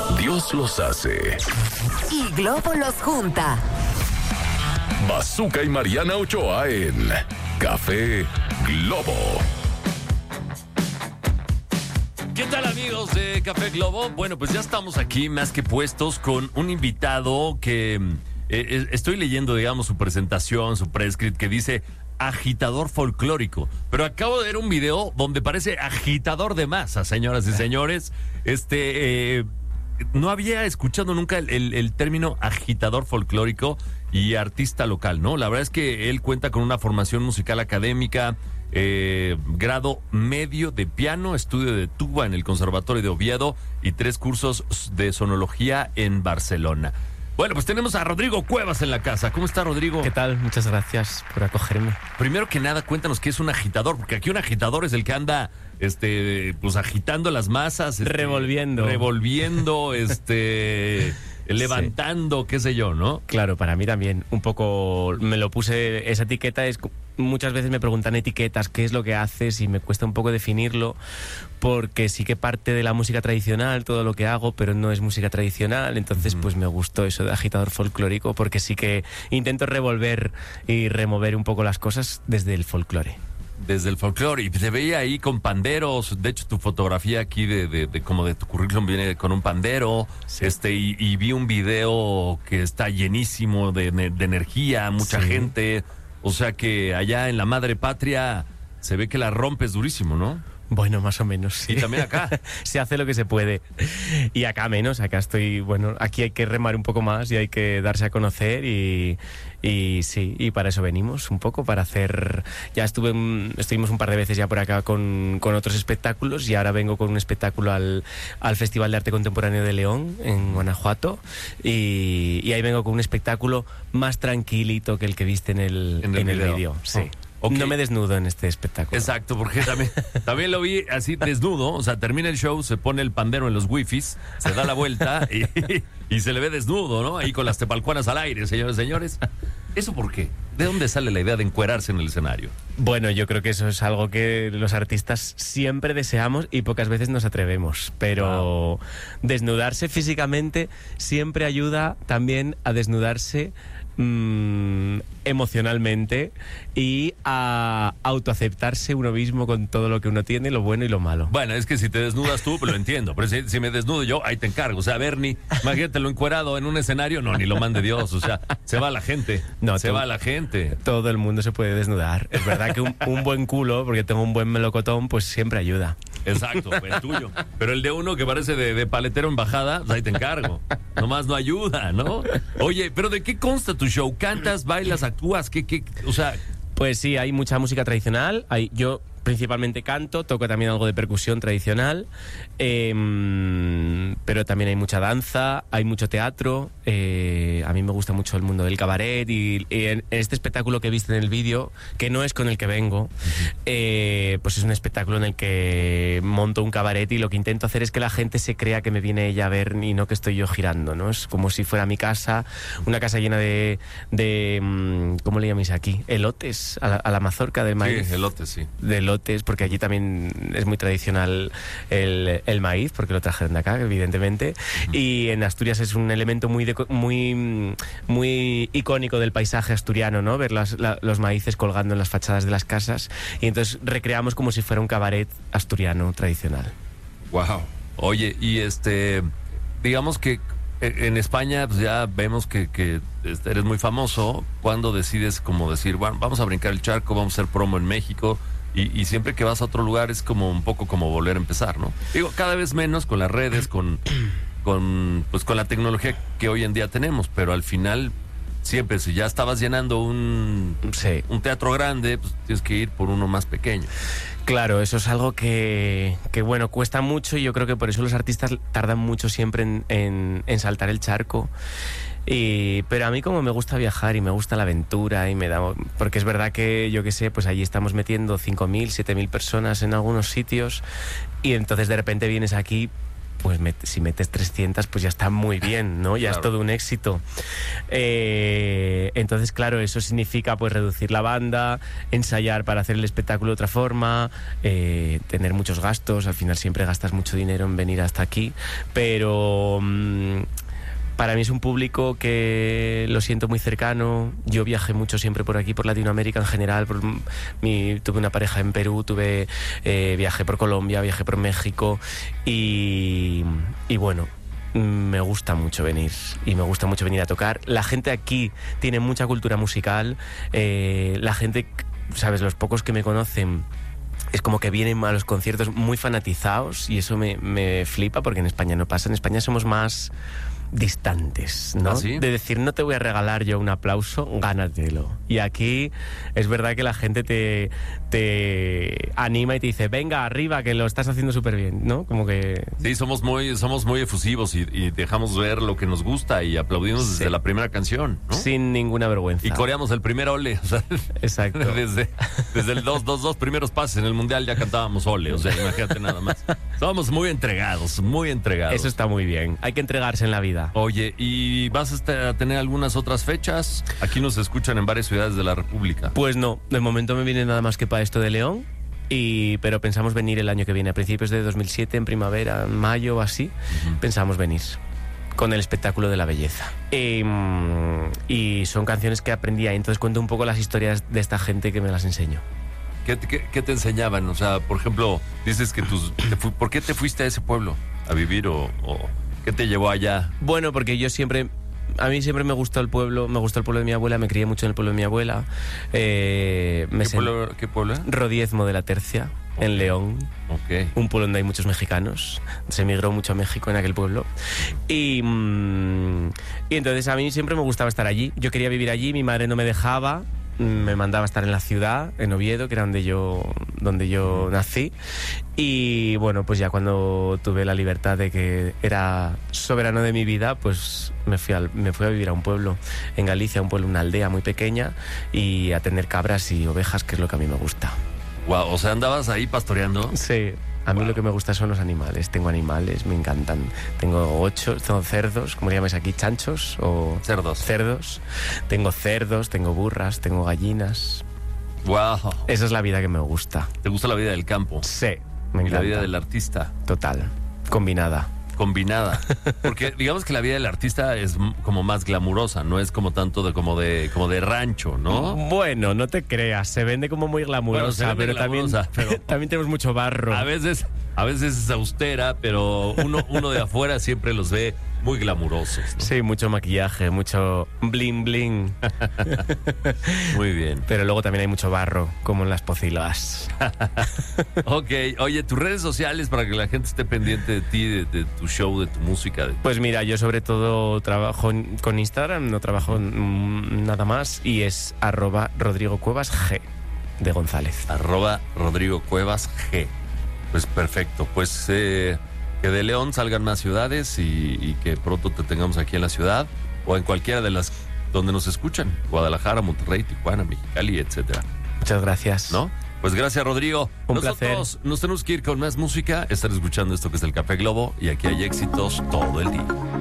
Dios los hace y Globo los junta. Bazooka y Mariana Ochoa en Café Globo. ¿Qué tal, amigos de Café Globo? Bueno, pues ya estamos aquí más que puestos con un invitado que estoy leyendo, digamos, su presentación, su prescript, que dice agitador folclórico. Pero acabo de ver un video donde parece agitador de masa, señoras y señores. No había escuchado nunca el término agitador folclórico y artista local, ¿no? La verdad es que él cuenta con una formación musical académica, grado medio de piano, estudio de tuba en el Conservatorio de Oviedo y 3 cursos de sonología en Barcelona. Bueno, pues tenemos a Rodrigo Cuevas en la casa. ¿Cómo está, Rodrigo? ¿Qué tal? Muchas gracias por acogerme. Primero que nada, cuéntanos qué es un agitador, porque aquí un agitador es el que anda, pues agitando las masas, revolviendo, levantando, sí, qué sé yo, ¿no? Claro, para mí también. Un poco me lo puse, esa etiqueta muchas veces me preguntan etiquetas, qué es lo que haces, y me cuesta un poco definirlo, porque sí que parte de la música tradicional, todo lo que hago, pero no es música tradicional. Entonces, pues me gustó eso de agitador folclórico, porque sí que intento revolver y remover un poco las cosas desde el folclore. Desde el folclore, y te veía ahí con panderos. De hecho, tu fotografía aquí de como de tu currículum viene con un pandero. Sí. Y vi un video que está llenísimo de energía, mucha gente. O sea que allá en la madre patria se ve que la rompes durísimo, ¿no? Bueno, más o menos, sí. Y también acá. Se hace lo que se puede. Y acá menos, acá estoy, bueno, aquí hay que remar un poco más y hay que darse a conocer y sí, y para eso venimos un poco, para hacer... Ya estuvimos un par de veces ya por acá con otros espectáculos, y ahora vengo con un espectáculo al Festival de Arte Contemporáneo de León, en Guanajuato, y ahí vengo con un espectáculo más tranquilito que el que viste en el vídeo. Sí. Oh. Okay. No me desnudo en este espectáculo. Exacto, porque también lo vi así desnudo. O sea, termina el show, se pone el pandero en los wifis, se da la vuelta y se le ve desnudo, ¿no? Ahí con las tepalcuanas al aire, señores y señores. ¿Eso por qué? ¿De dónde sale la idea de encuerarse en el escenario? Bueno, yo creo que eso es algo que los artistas siempre deseamos y pocas veces nos atrevemos. Pero desnudarse físicamente siempre ayuda también a desnudarse emocionalmente y a autoaceptarse uno mismo con todo lo que uno tiene, lo bueno y lo malo. Bueno, es que si te desnudas tú, pues lo entiendo, pero si me desnudo yo, ahí te encargo. O sea, Bernie, imagínate lo encuerado en un escenario, no, ni lo mande Dios. O sea, se va la gente. No, va la gente. Todo el mundo se puede desnudar. Es verdad que un buen culo, porque tengo un buen melocotón, pues siempre ayuda. Exacto, el tuyo. Pero el de uno que parece de paletero en bajada, pues ahí te encargo. Nomás no ayuda, ¿no? Oye, pero ¿de qué consta tu show? ¿Cantas, bailas, actúas? ¿Qué? O sea... Pues sí, hay mucha música tradicional. Yo principalmente canto, toco también algo de percusión tradicional, pero también hay mucha danza, hay mucho teatro. A mí me gusta mucho el mundo del cabaret, y en este espectáculo que viste en el vídeo, que no es con el que vengo, pues es un espectáculo en el que monto un cabaret, y lo que intento hacer es que la gente se crea que me viene ella a ver y no que estoy yo girando, ¿no? Es como si fuera mi casa, una casa llena de ¿cómo le llamáis aquí? Elotes, a la mazorca de maíz. Sí, elotes, sí. De elotes, porque allí también es muy tradicional el maíz, porque lo trajeron de acá, evidentemente. Y en Asturias es un elemento muy icónico del paisaje asturiano, ¿no? Ver los maíces colgando en las fachadas de las casas, y entonces recreamos como si fuera un cabaret asturiano tradicional. Wow. Oye, y digamos que en España, pues ya vemos que eres muy famoso. ¿Cuándo decides como decir, bueno, vamos a brincar el charco, vamos a hacer promo en México? Y siempre que vas a otro lugar es como un poco como volver a empezar, ¿no? Digo, cada vez menos con las redes, con la tecnología que hoy en día tenemos, pero al final siempre, si ya estabas llenando un teatro grande, pues tienes que ir por uno más pequeño. Claro, eso es algo que bueno, cuesta mucho, y yo creo que por eso los artistas tardan mucho siempre en saltar el charco. Pero a mí, como me gusta viajar y me gusta la aventura, porque es verdad que, yo qué sé, pues allí estamos metiendo 5.000, 7.000 personas en algunos sitios, y entonces de repente vienes aquí pues si metes 300, pues ya está muy bien, ¿no? Ya Claro. es todo un éxito. Entonces, claro, eso significa pues reducir la banda, ensayar para hacer el espectáculo de otra forma, tener muchos gastos. Al final siempre gastas mucho dinero en venir hasta aquí, pero para mí es un público que lo siento muy cercano. Yo viajé mucho siempre por aquí, por Latinoamérica en general. Tuve una pareja en Perú, viajé por Colombia, viajé por México y bueno, me gusta mucho venir y me gusta mucho venir a tocar. La gente aquí tiene mucha cultura musical. La gente, ¿sabes? Los pocos que me conocen es como que vienen a los conciertos muy fanatizados y eso me flipa porque en España no pasa. En España somos más distantes, ¿no? ¿Ah, sí? De decir, no te voy a regalar yo un aplauso, gánatelo. Y aquí es verdad que la gente te anima y te dice, venga, arriba, que lo estás haciendo súper bien, ¿no? Como que... Sí, somos muy efusivos y dejamos ver lo que nos gusta y aplaudimos desde Sí. la primera canción, ¿no? Sin ninguna vergüenza. Y coreamos el primer ole, o sea, Exacto. desde el dos primeros pases en el Mundial ya cantábamos ole, o sea, imagínate nada más. Somos muy entregados, muy entregados. Eso está muy bien. Hay que entregarse en la vida. Oye, ¿y vas a tener algunas otras fechas? Aquí nos escuchan en varias ciudades de la República. Pues no, de momento me viene nada más que para esto de León. Pero pensamos venir el año que viene, a principios de 2007, en primavera, en mayo o así. Pensamos venir con el espectáculo de la belleza. Y son canciones que aprendí ahí. Entonces cuento un poco las historias de esta gente que me las enseño. ¿Qué te enseñaban? O sea, por ejemplo, dices que ¿por qué te fuiste a ese pueblo a vivir o qué te llevó allá? Bueno, porque a mí siempre me gustó el pueblo de mi abuela, me crié mucho en el pueblo de mi abuela. ¿Qué pueblo era? Rodiezmo de la Tercia, en León. Ok. Un pueblo donde hay muchos mexicanos. Se emigró mucho a México en aquel pueblo. Y entonces a mí siempre me gustaba estar allí. Yo quería vivir allí, mi madre no me dejaba. Me mandaba a estar en la ciudad, en Oviedo, que era donde yo nací. Y bueno, pues ya cuando tuve la libertad de que era soberano de mi vida, pues me fui a vivir a un pueblo en Galicia, una aldea muy pequeña, y a tener cabras y ovejas, que es lo que a mí me gusta. Wow, o sea, andabas ahí pastoreando. Sí. A mí lo que me gusta son los animales. Tengo animales, me encantan. Tengo cerdos, ¿cómo le llamáis aquí? ¿Chanchos? O Cerdos. Cerdos. Tengo cerdos, tengo burras, tengo gallinas. Wow. Esa es la vida que me gusta. ¿Te gusta la vida del campo? Sí, me Y encanta. la vida del artista. Total. Combinada. Combinada. Porque digamos que la vida del artista es como más glamurosa, no es como tanto como de rancho, ¿no? Bueno, no te creas, se vende como muy glamurosa, Bueno, se vende pero glamurosa, pero- también tenemos mucho barro. A veces es austera, pero uno de afuera siempre los ve muy glamurosos, ¿no? Sí, mucho maquillaje, mucho bling bling. Muy bien. Pero luego también hay mucho barro, como en las pocilas. Ok, oye, tus redes sociales para que la gente esté pendiente de ti, de tu show, de tu música. Pues mira, yo sobre todo trabajo con Instagram, no trabajo nada más, y es @RodrigoCuevasG de González. @RodrigoCuevasG. Pues perfecto, pues que de León salgan más ciudades y que pronto te tengamos aquí en la ciudad o en cualquiera de las donde nos escuchan, Guadalajara, Monterrey, Tijuana, Mexicali, etcétera, Muchas gracias. ¿no? Pues gracias, Rodrigo. Un Nosotros nos tenemos que ir con más música, estar escuchando esto que es el Café Globo y aquí hay éxitos todo el día.